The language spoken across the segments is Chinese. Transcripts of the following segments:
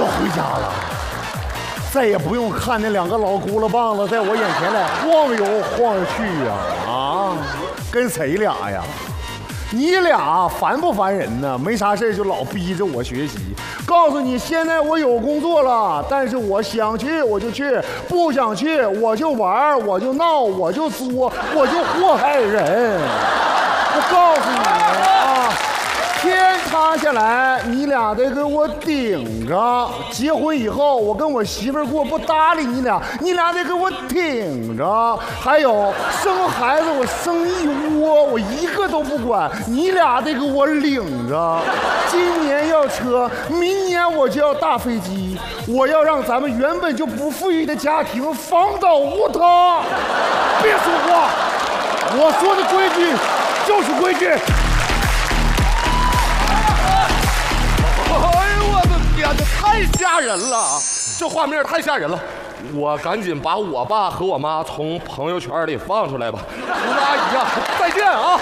回家了，再也不用看那两个老轱辘棒子在我眼前来晃悠晃悠去呀！啊，跟谁俩呀？你俩烦不烦人呢？没啥事就老逼着我学习。告诉你，现在我有工作了，但是我想去我就去，不想去我就玩，我就闹，我就作，我就祸害人。我告诉你啊，天塌下来，你俩得给我顶着。结婚以后，我跟我媳妇儿过不搭理你俩，你俩得给我挺着。还有生孩子，我生一窝，我一个都不管，你俩得给我领着。今年要车，明年我就要大飞机，我要让咱们原本就不富裕的家庭房倒屋塌。别说话，我说的规矩就是规矩。 哎呦我的天，这太吓人了，这画面太吓人了。我赶紧把我爸和我妈从朋友圈里放出来吧。胡子阿姨呀，再见啊！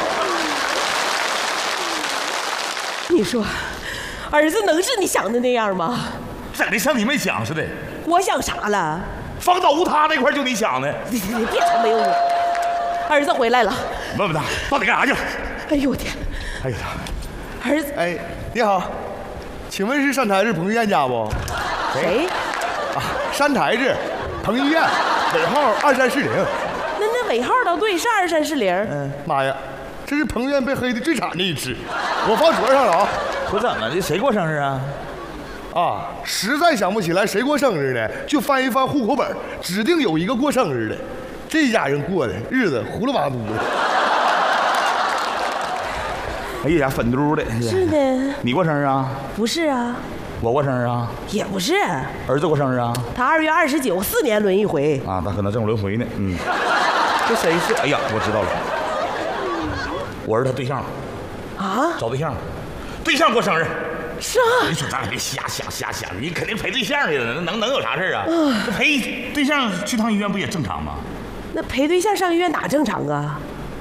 你说，儿子能是你想的那样吗？ 整的像你没想似的。 我想啥了？ 房倒屋塌那块就你想的。 你别说没有我。儿子回来了。 问问他到底干啥去了？ 哎呦我天！ 哎呀， 儿子， 哎，你好，请问是山台子彭于晏家不？ 谁？ 啊，山台子彭于晏，尾号2340。 那尾号倒对，是2340。 妈呀，这是彭于晏被黑的最惨的一次，我放桌上了啊！ 我怎么的？谁过生日啊？ 啊，实在想不起来谁过生日的，就翻一翻户口本，指定有一个过生日的。这家人过的日子糊里巴嘟的。 哎呀，粉嘟的。 是呢。 你过生日啊？ 不是啊。 我过生日啊？ 也不是。 儿子过生日啊？ 他2月29，4年轮一回。 啊，那可能正轮回呢。嗯。这谁是？哎呀，我知道了。我儿子他对象。 啊？ 找对象。对象过生日。 是啊。 你说咱俩别瞎想，你肯定陪对象去了，能有啥事啊？那陪对象去趟医院不也正常吗？ 那陪对象上医院哪正常啊？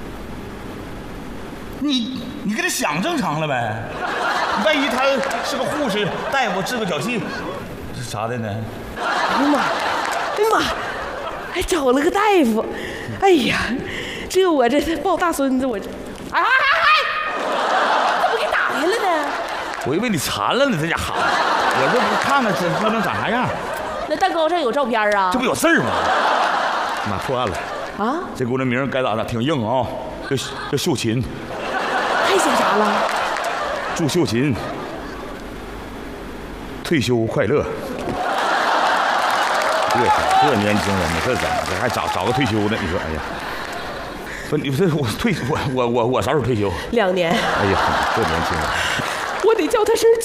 你给他想正常了呗？万一他是个护士、大夫，治个脚气，啥的呢？ 哎呀妈！哎呀妈！还找了个大夫！哎呀，这我这抱大孙子，我这……哎！怎么给打开了呢？ 我以为你残了呢，这家伙！我这不看看这不能长啥样？ 那蛋糕上有照片啊？ 这不有事儿吗？妈破案了啊！ 这姑娘名该咋挺硬啊，叫秀琴。 还写啥了？ 祝秀琴退休快乐。这年轻人呢，这怎么这还找个退休的？你说，哎呀，不，你这我啥时候退休 2年。 哎呀，这年轻人， 我得叫他声